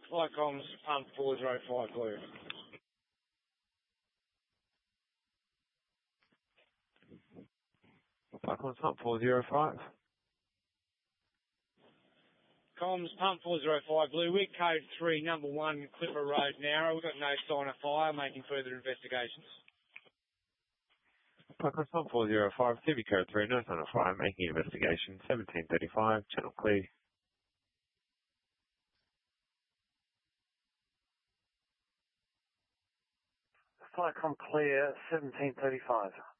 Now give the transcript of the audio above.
Flycom's pump 405 Blue. Flycom's pump 405. Comms pump 405 Blue, we're code 3, number 1, Clipper Road, Narrow. We've got no sign of fire, making further investigations. Flycom's pump 405, TV code 3, no sign of fire, making investigation, 1735, channel clear. Flycom clear, 1735.